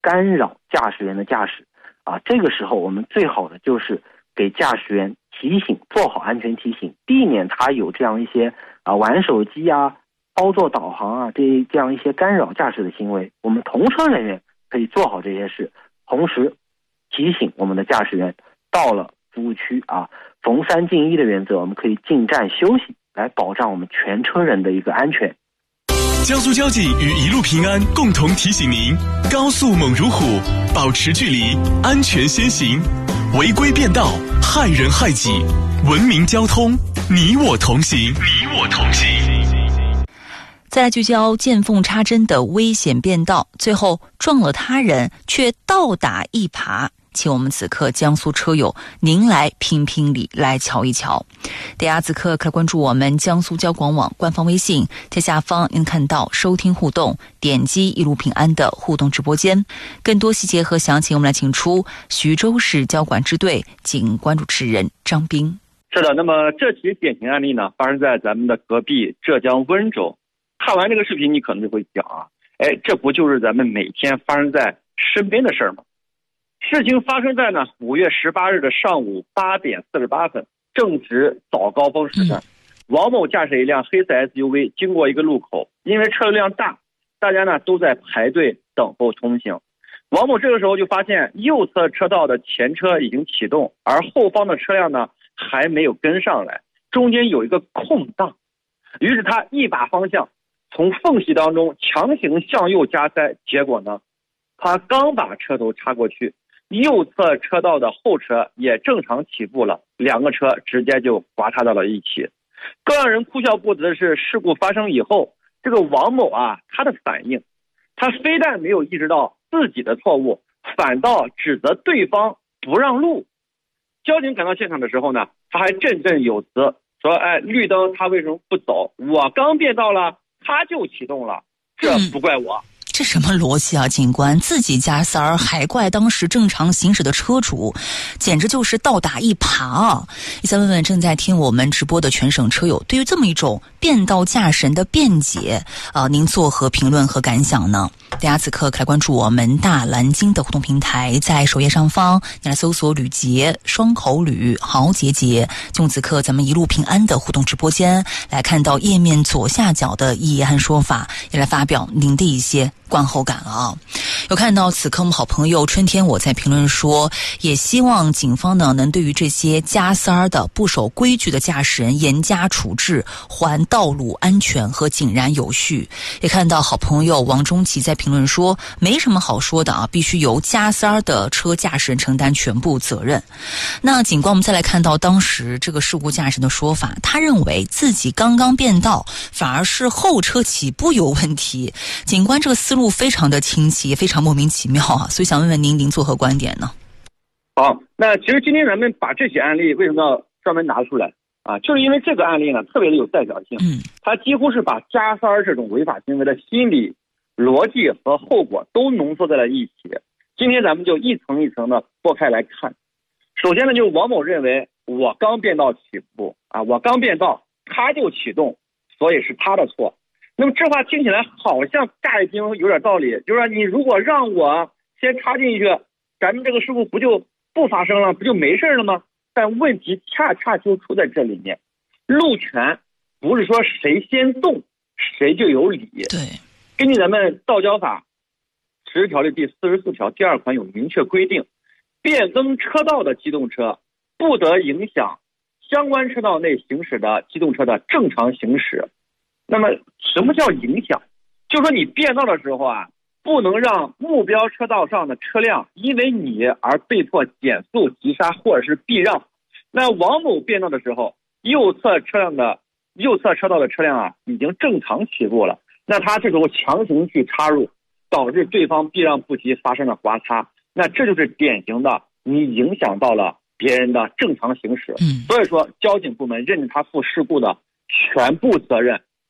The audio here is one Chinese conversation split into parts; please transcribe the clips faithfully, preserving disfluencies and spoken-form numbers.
干扰驾驶员的驾驶啊。这个时候我们最好的就是给驾驶员提醒，做好安全提醒，避免他有这样一些啊玩手机啊、操作导航啊这这样一些干扰驾驶的行为。我们同车人员可以做好这些事，同时提醒我们的驾驶员到了服务区啊，逢三进一的原则，我们可以进站休息，来保障我们全车人的一个安全。 江苏交警与一路平安共同提醒您：高速猛如虎，保持距离，安全先行；违规变道，害人害己。文明交通，你我同行，你我同行。 再来聚焦见缝插针的危险变道，最后撞了他人，却倒打一耙。请我们此刻江苏车友您来评评理，来瞧一瞧。大家此刻可以关注我们江苏交广网官方微信，在下方您看到收听互动，点击一路平安的互动直播间。更多细节和详情，我们来请出徐州市交管支队警官主持人张斌。 是的，那么这起典型案例呢，发生在咱们的隔壁浙江温州。看完这个视频，你可能就会讲啊，哎，这不就是咱们每天发生在身边的事儿吗？事情发生在呢五月十八日的上午八点四十八分，正值早高峰时段。嗯、王某驾驶一辆黑色 S U V 经过一个路口，因为车流量大，大家呢都在排队等候通行。王某这个时候就发现右侧车道的前车已经启动，而后方的车辆呢还没有跟上来，中间有一个空档。于是他一把方向从缝隙当中强行向右加塞，结果呢，他刚把车头插过去，右侧车道的后车也正常起步了，两个车直接就滑踏到了一起。更让人哭笑不得的是，事故发生以后，这个王某啊，他的反应，他非但没有意识到自己的错误，反倒指责对方不让路。交警赶到现场的时候呢，他还振振有词说：“哎，绿灯他为什么不走？我刚变道了，他就启动了，这不怪我。嗯” 这什么逻辑啊，警官？自己加塞儿还怪当时正常行驶的车主，简直就是倒打一耙啊！一再问问正在听我们直播的全省车友，对于这么一种变道驾驶人的辩解啊、呃，您作何评论和感想呢？大家此刻可来关注我们大蓝鲸的互动平台，在首页上方你来搜索吕杰、双口吕、豪杰杰，就此刻咱们一路平安的互动直播间来看到页面左下角的一言说法，也来发表您的一些观后感了啊！有看到此刻我们好朋友春天我在评论说，也希望警方呢能对于这些加塞儿的不守规矩的驾驶人严加处置，还道路安全和井然有序。也看到好朋友王中奇在评论说，没什么好说的啊，必须由加塞儿的车驾驶人承担全部责任。那警官我们再来看到当时这个事故驾驶人的说法，他认为自己刚刚变道，反而是后车起步有问题。警官这个思路非常的清晰，也非常莫名其妙啊，所以想问问您，您作何观点呢？ 好，那其实今天咱们把这起案例为什么要专门拿出来啊？就是因为这个案例呢特别的有代表性，嗯，它几乎是把加塞儿这种违法行为的心理、逻辑和后果都浓缩在了一起。今天咱们就一层一层的剥开来看。首先呢，就是王某认为我刚变道起步啊，我刚变道他就启动，所以是他的错。那么这话听起来好像乍一听有点道理，就是说你如果让我先插进去，咱们这个事故不就不发生了，不就没事了吗？但问题恰恰就出在这里面，路权不是说谁先动谁就有理。 对， 根据咱们道交法实施条例第四十四条第二款有明确规定，变更车道的机动车不得影响相关车道内行驶的机动车的正常行驶。那么什么叫影响？就是说你变道的时候啊，不能让目标车道上的车辆因为你而被迫减速、急刹或者是避让。那王某变道的时候，右侧车辆的右侧车道的车辆啊已经正常起步了，那他这时候强行去插入，导致对方避让不及，发生了滑擦，那这就是典型的你影响到了别人的正常行驶。嗯，所以说交警部门认定他负事故的全部责任，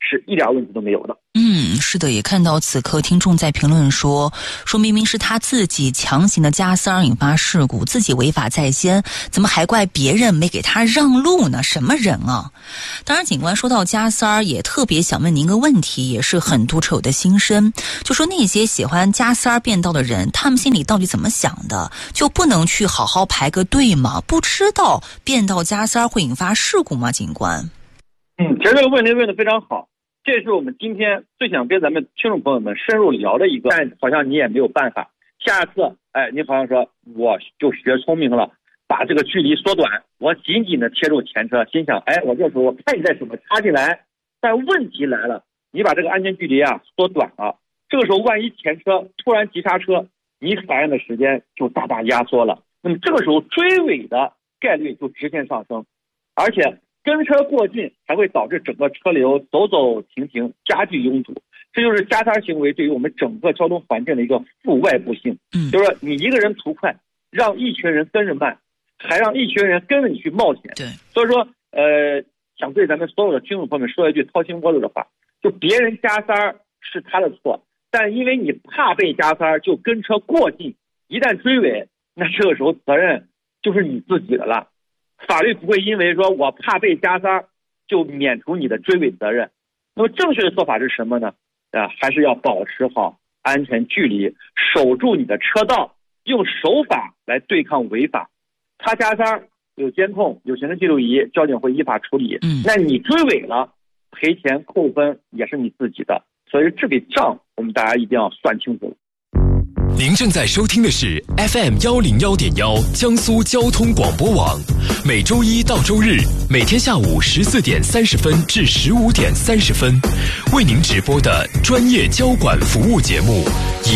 是一点问题都没有的。 嗯，是的，也看到此刻听众在评论说，说明明是他自己强行的加塞儿引发事故，自己违法在先，怎么还怪别人没给他让路呢？什么人啊？当然，警官说到加塞儿，也特别想问您个问题，也是很多车友的心声，就说那些喜欢加塞儿变道的人，他们心里到底怎么想的？就不能去好好排个队吗？不知道变道加塞儿会引发事故吗？警官？ 嗯，其实这个问题问得非常好。这是我们今天最想跟咱们听众朋友们深入聊的一个，但好像你也没有办法。下次，哎，你好像说我就学聪明了，把这个距离缩短，我紧紧的贴住前车，心想，哎，我这时候我看你在什么插进来。但问题来了，你把这个安全距离啊缩短了，这个时候万一前车突然急刹车，你反应的时间就大大压缩了。那么这个时候追尾的概率就直线上升，而且跟车过近还会导致整个车流走走停停，加剧拥堵。这就是加塞行为对于我们整个交通环境的一个负外部性。嗯，就是说你一个人图快，让一群人跟着慢，还让一群人跟着你去冒险。 对， 所以说，呃，想对咱们所有的听众朋友们说一句掏心窝子的话，就别人加塞是他的错，但因为你怕被加塞就跟车过近，一旦追尾，那这个时候责任就是你自己的了。法律不会因为说我怕被加塞就免除你的追尾责任。那么正确的做法是什么呢？啊，还是要保持好安全距离，守住你的车道，用守法来对抗违法。他加塞有监控，有行车记录仪，交警会依法处理。嗯，那你追尾了，赔钱扣分也是你自己的。所以这笔账我们大家一定要算清楚。 您正在收听的是 F M 一零一点一江苏交通广播网，每周一到周日每天下午十四点三十分至十五点三十分为您直播的专业交管服务节目。